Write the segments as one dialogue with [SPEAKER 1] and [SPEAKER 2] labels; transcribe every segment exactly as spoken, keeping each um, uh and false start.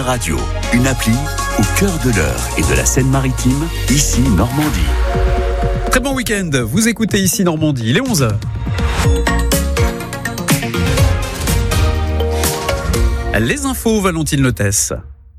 [SPEAKER 1] Radio, une appli au cœur de l'Eure et de la Seine-Maritime, ici Normandie.
[SPEAKER 2] Très bon week-end, vous écoutez ici Normandie, il est onze heures. Les infos, Valentine Lotès.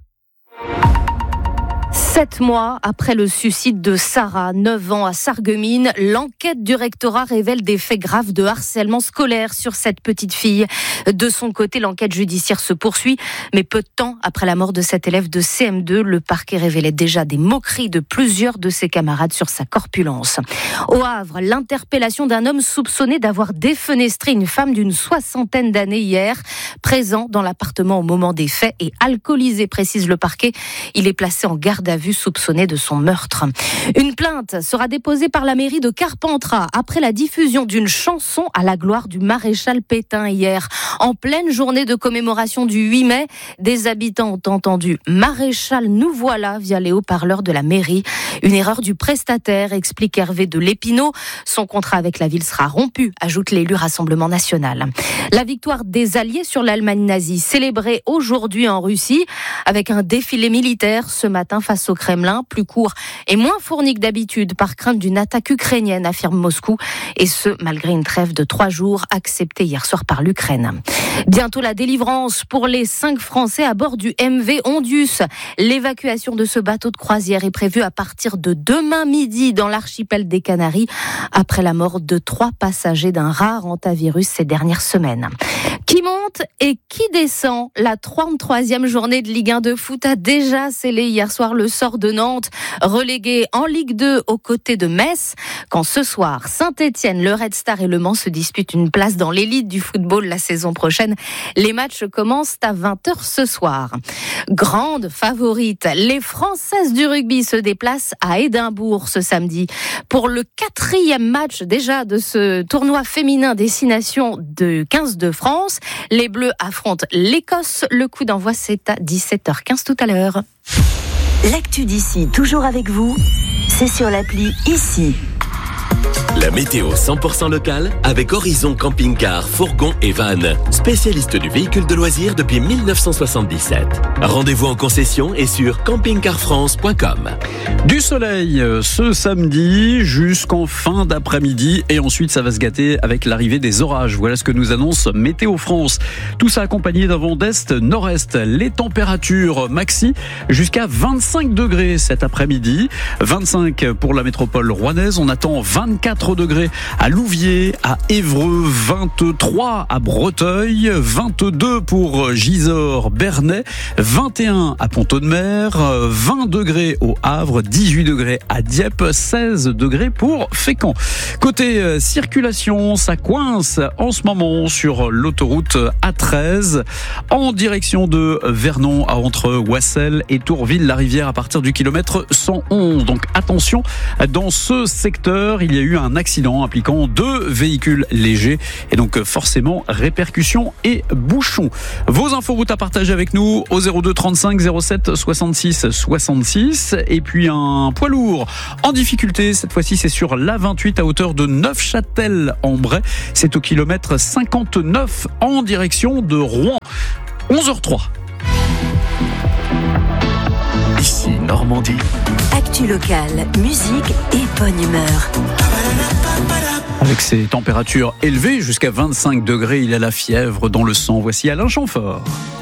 [SPEAKER 3] Sept mois après le suicide de Sarah, neuf ans à Sarreguemines, l'enquête du rectorat révèle des faits graves de harcèlement scolaire sur cette petite fille. De son côté, l'enquête judiciaire se poursuit, mais peu de temps après la mort de cet élève de C M deux, le parquet révélait déjà des moqueries de plusieurs de ses camarades sur sa corpulence. Au Havre, l'interpellation d'un homme soupçonné d'avoir défenestré une femme d'une soixantaine d'années hier, présent dans l'appartement au moment des faits et alcoolisé, précise le parquet. Il est placé en garde à vue, soupçonné de son meurtre. Une plainte sera déposée par la mairie de Carpentras après la diffusion d'une chanson à la gloire du maréchal Pétain hier. En pleine journée de commémoration du huit mai, des habitants ont entendu « Maréchal, nous voilà » via les haut-parleurs de la mairie. Une erreur du prestataire, explique Hervé de Lépinot. Son contrat avec la ville sera rompu, ajoute l'élu Rassemblement national. La victoire des Alliés sur l'Allemagne nazie, célébrée aujourd'hui en Russie, avec un défilé militaire ce matin face au Kremlin, plus court et moins fourni que d'habitude par crainte d'une attaque ukrainienne, affirme Moscou, et ce, malgré une trêve de trois jours acceptée hier soir par l'Ukraine. Bientôt la délivrance pour les cinq Français à bord du M V Ondius. L'évacuation de ce bateau de croisière est prévue à partir de demain midi dans l'archipel des Canaries, après la mort de trois passagers d'un rare hantavirus ces dernières semaines. Qui monte et qui descend? La trente-troisième journée de Ligue un de foot a déjà scellé hier soir le sort de Nantes, relégué en Ligue deux aux côtés de Metz. Quand ce soir, Saint-Etienne, le Red Star et Le Mans se disputent une place dans l'élite du football la saison prochaine. Les matchs commencent à vingt heures ce soir. Grande favorite, les Françaises du rugby se déplacent à Édimbourg ce samedi pour le quatrième match déjà de ce tournoi féminin destination de quinze de France. Les Bleus affrontent l'Écosse. Le coup d'envoi, c'est à dix-sept heures quinze tout à l'heure.
[SPEAKER 4] L'actu d'ici, toujours avec vous, c'est sur l'appli Ici.
[SPEAKER 5] La météo cent pour cent locale avec Horizon Camping-Car, Fourgon et Van, spécialiste du véhicule de loisirs depuis dix-neuf cent soixante-dix-sept. Rendez-vous en concession et sur camping car france point com.
[SPEAKER 2] Du soleil ce samedi jusqu'en fin d'après-midi et ensuite ça va se gâter avec l'arrivée des orages. Voilà ce que nous annonce Météo France. Tout ça accompagné d'un vent d'est nord-est. Les températures maxi jusqu'à vingt-cinq degrés cet après-midi. vingt-cinq pour la métropole rouennaise. On attend vingt-quatre degrés à Louviers, à Évreux, vingt-trois à Breteuil, vingt-deux pour Gisors, Bernay, vingt et un à Pont-Audemer, vingt degrés au Havre, dix-huit degrés à Dieppe, seize degrés pour Fécamp. Côté euh, circulation, ça coince en ce moment sur l'autoroute A treize en direction de Vernon entre Ouassel et Tourville-la-Rivière à partir du kilomètre cent onze. Donc attention, dans ce secteur, il y a eu un accident impliquant deux véhicules légers et donc forcément répercussions et bouchons. Vos infos routes à partager avec nous au zéro deux trente-cinq zéro sept soixante-six soixante-six. Et puis un poids lourd en difficulté, cette fois-ci c'est sur l'A vingt-huit à hauteur de Neufchâtel-en-Bray. C'est au kilomètre cinquante-neuf en direction de Rouen. onze heures trois.
[SPEAKER 1] Ici Normandie.
[SPEAKER 4] Actu locale, musique et bonne humeur.
[SPEAKER 2] Avec ces températures élevées jusqu'à vingt-cinq degrés, il a la fièvre dans le sang. Voici Alain Chamfort.